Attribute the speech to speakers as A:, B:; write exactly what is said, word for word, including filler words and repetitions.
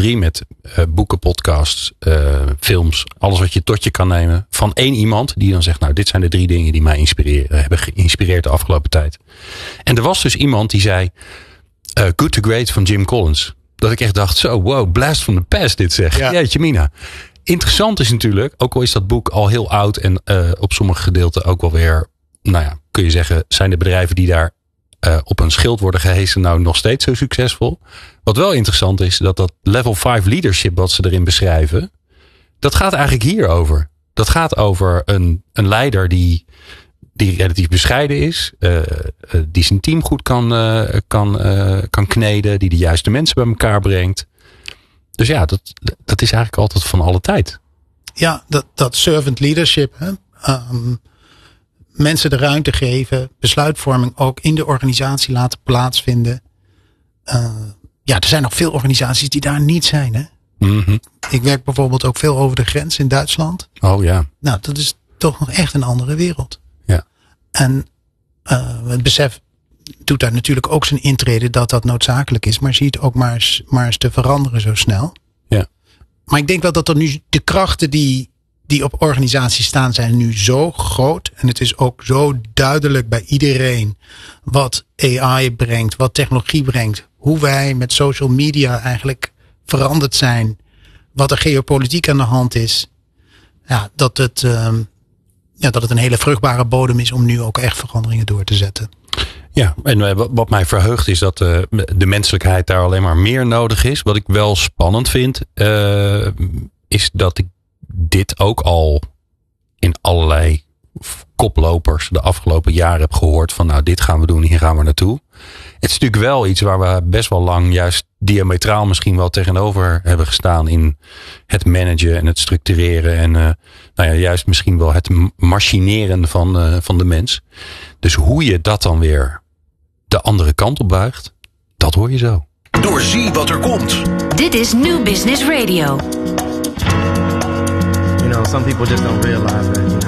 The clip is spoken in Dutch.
A: drie met uh, boeken, podcasts, uh, films. Alles wat je tot je kan nemen. Van één iemand die dan zegt, nou dit zijn de drie dingen die mij inspireren, hebben geïnspireerd de afgelopen tijd. En er was dus iemand die zei, uh, Good to Great van Jim Collins. Dat ik echt dacht, zo wow, blast from the past dit zeg. Ja. Jeetje mina. Interessant is natuurlijk, ook al is dat boek al heel oud en uh, op sommige gedeelten ook wel weer, nou ja, kun je zeggen, zijn de bedrijven die daar uh, op een schild worden gehesen nou nog steeds zo succesvol. Wat wel interessant is, dat dat level vijf leadership wat ze erin beschrijven, dat gaat eigenlijk hierover. Dat gaat over een, een leider die, die relatief bescheiden is, uh, uh, die zijn team goed kan, uh, kan, uh, kan kneden, die de juiste mensen bij elkaar brengt. Dus ja, dat, dat is eigenlijk altijd van alle tijd.
B: Ja, dat, dat servant leadership. Hè? Um, mensen de ruimte geven. Besluitvorming ook in de organisatie laten plaatsvinden. Uh, ja, er zijn nog veel organisaties die daar niet zijn. Hè?
A: Mm-hmm.
B: Ik werk bijvoorbeeld ook veel over de grens in Duitsland.
A: Oh ja.
B: Nou, dat is toch nog echt een andere wereld.
A: Ja.
B: En uh, het besef doet daar natuurlijk ook zijn intrede dat dat noodzakelijk is. Maar zie het ook maar eens, maar eens te veranderen zo snel.
A: Ja.
B: Maar ik denk wel dat er nu de krachten die, die op organisaties staan zijn nu zo groot. En het is ook zo duidelijk bij iedereen wat A I brengt, wat technologie brengt. Hoe wij met social media eigenlijk veranderd zijn. Wat er geopolitiek aan de hand is. Ja, dat het, um, ja, dat het een hele vruchtbare bodem is om nu ook echt veranderingen door te zetten.
A: Ja, en wat mij verheugt is dat uh, de menselijkheid daar alleen maar meer nodig is. Wat ik wel spannend vind, uh, is dat ik dit ook al in allerlei koplopers de afgelopen jaren heb gehoord van nou dit gaan we doen, hier gaan we naartoe. Het is natuurlijk wel iets waar we best wel lang juist diametraal misschien wel tegenover hebben gestaan in het managen en het structureren en uh, nou ja, juist misschien wel het machineren van, uh, van de mens. Dus hoe je dat dan weer de andere kant op buigt, dat hoor je zo.
C: Doorzie wat er komt.
D: Dit is New Business Radio.
E: You know, some people just don't realize that.